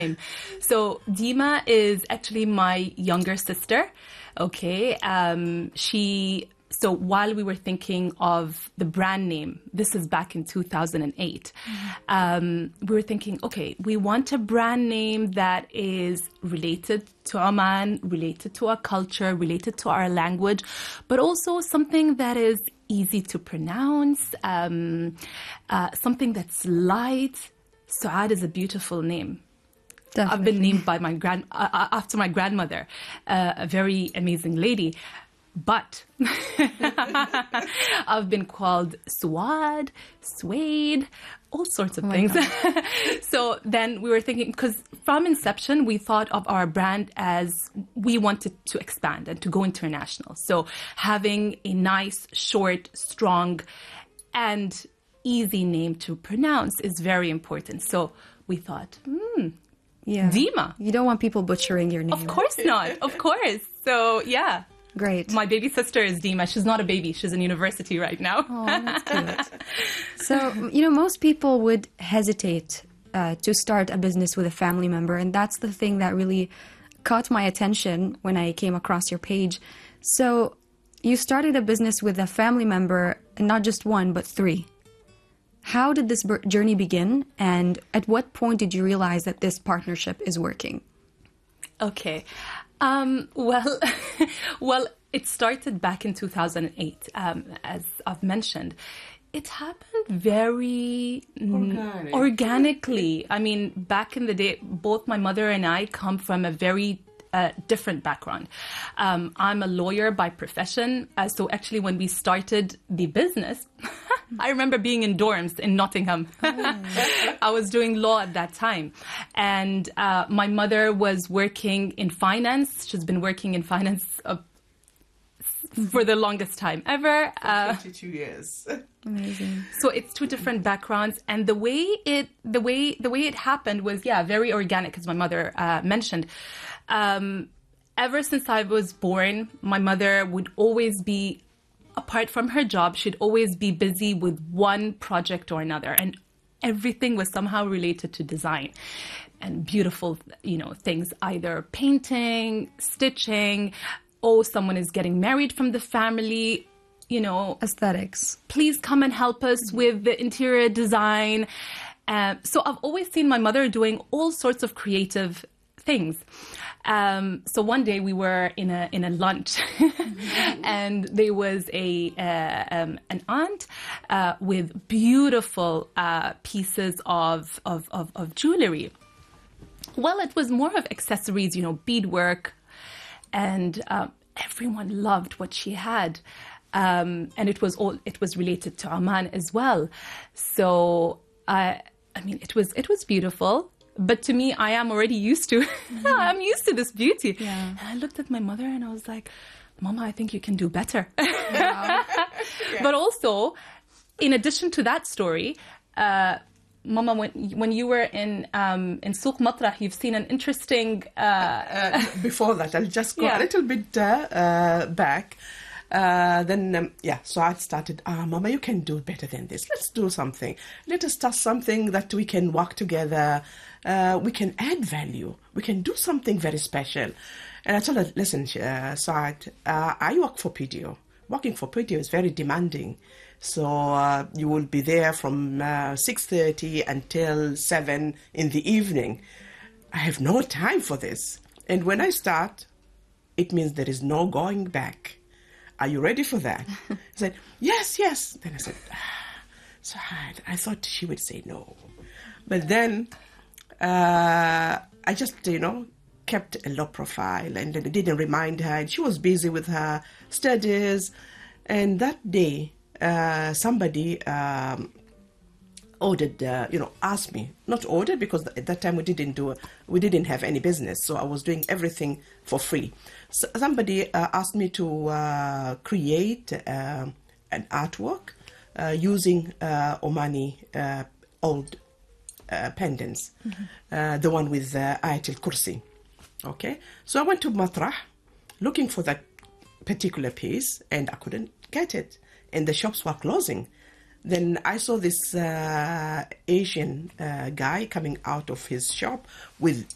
So Dima is actually my younger sister. Okay. So while we were thinking of the brand name, this is back in 2008, we were thinking, okay, we want a brand name that is related to Oman, related to our culture, related to our language, but also something that is easy to pronounce, something that's light. Suad is a beautiful name. Definitely. I've been named by after my grandmother, a very amazing lady. But I've been called Suad, Suede, all sorts of things. So then we were thinking, because from inception, we thought of our brand as we wanted to expand and to go international. So having a nice, short, strong, and easy name to pronounce is very important. So we thought, Dima. You don't want people butchering your name. Of course not. Of course. So, yeah. Great. My baby sister is Dima. She's not a baby. She's in university right now. Oh, that's cute. So, most people would hesitate to start a business with a family member. And that's the thing that really caught my attention when I came across your page. So you started a business with a family member, and not just one, but three. How did this journey begin? And at what point did you realize that this partnership is working? Okay. Well, it started back in 2008, as I've mentioned. It happened very organically. I mean, back in the day, both my mother and I come from a very different background. I'm a lawyer by profession. So actually, when we started the business, I remember being in dorms in Nottingham. I was doing law at that time. And my mother was working in finance. She's been working in finance for the longest time ever. 22 years. Amazing. So it's two different backgrounds. And the way it happened was, very organic, as my mother mentioned. Ever since I was born, my mother would always be, apart from her job, she'd always be busy with one project or another. And everything was somehow related to design and beautiful, things, either painting, stitching. Oh, someone is getting married from the family, Aesthetics. Please come and help us with the interior design. So I've always seen my mother doing all sorts of creative things. So one day we were in a lunch, and there was an aunt with beautiful pieces of jewelry. Well, it was more of accessories, beadwork, and everyone loved what she had. And it was related to Oman as well. So it was beautiful. But to me, I am already used to, I'm used to this beauty. Yeah. And I looked at my mother and I was like, Mama, I think you can do better. Wow. But also, in addition to that story, Mama, when you were in Souq Matrah, you've seen an interesting... Before that, I'll just go a little bit back. So I started, Mama, you can do better than this. Let's do something. Let us start something that we can work together. We can add value. We can do something very special. And I told her, listen, Saad, I work for PDO. Working for PDO is very demanding. So you will be there from 6:30 until 7 in the evening. I have no time for this. And when I start, it means there is no going back. Are you ready for that? I said, yes. Then I said, Saad, I thought she would say no. But then I just, kept a low profile and didn't remind her. And she was busy with her studies. And that day, somebody ordered, asked me, not ordered because at that time we didn't have any business. So I was doing everything for free. So somebody asked me to create an artwork using Omani old pendants, the one with Ayatul Kursi. Okay, so I went to Matrah looking for that particular piece and I couldn't get it. And the shops were closing. Then I saw this Asian guy coming out of his shop with